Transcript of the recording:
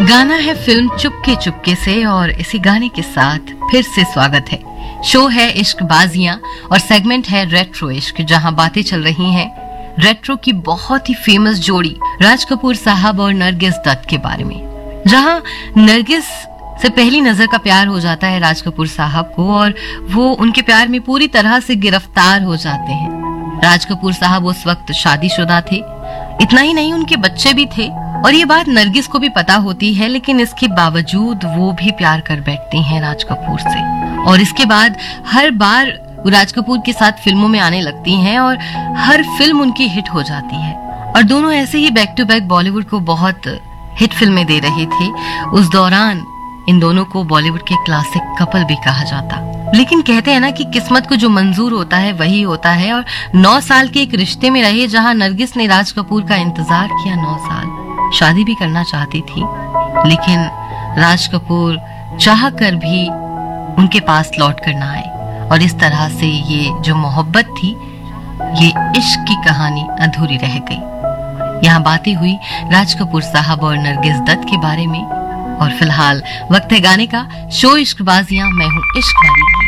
गाना है फिल्म चुपके चुपके से और इसी गाने के साथ फिर से स्वागत है। शो है इश्क बाजियां और सेगमेंट है रेट्रो इश्क, जहां बातें चल रही हैं रेट्रो की बहुत ही फेमस जोड़ी राज कपूर साहब और नरगिस दत्त के बारे में। जहां नरगिस से पहली नजर का प्यार हो जाता है राज कपूर साहब को और वो उनके प्यार में पूरी तरह से गिरफ्तार हो जाते हैं। राज कपूर साहब उस वक्त शादीशुदा थे, इतना ही नहीं उनके बच्चे भी थे और ये बात नरगिस को भी पता होती है, लेकिन इसके बावजूद वो भी प्यार कर बैठती हैं राज कपूर से। और इसके बाद हर बार वो राज कपूर के साथ फिल्मों में आने लगती हैं और हर फिल्म उनकी हिट हो जाती है। और दोनों ऐसे ही बैक टू बैक बॉलीवुड को बहुत हिट फिल्में दे रहे थे। उस दौरान इन दोनों को बॉलीवुड के क्लासिक कपल भी कहा जाता। लेकिन कहते हैं ना कि किस्मत को जो मंजूर होता है वही होता है। और 9 साल के एक रिश्ते में रहे, जहां नरगिस ने राज कपूर का इंतजार किया 9 साल, शादी भी करना चाहती थी, लेकिन राज कपूर चाह कर भी उनके पास लौट कर ना आए। और इस तरह से ये जो मोहब्बत थी, ये इश्क की कहानी अधूरी रह गई। यहाँ बातें हुई राज कपूर साहब और नरगिस दत्त के बारे में। और फिलहाल वक्त है गाने का। शो इश्क बाजियां, मैं हूँ इश्क वाली।